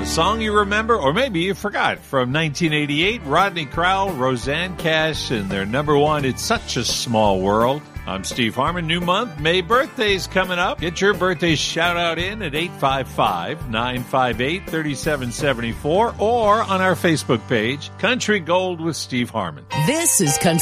Song you remember, or maybe you forgot. From 1988, Rodney Crowell, Roseanne Cash, and their number one, It's Such a Small World. I'm Steve Harmon. New month, May birthdays coming up. Get your birthday shout out in at 855-958-3774 or on our Facebook page, Country Gold with Steve Harmon. This is Country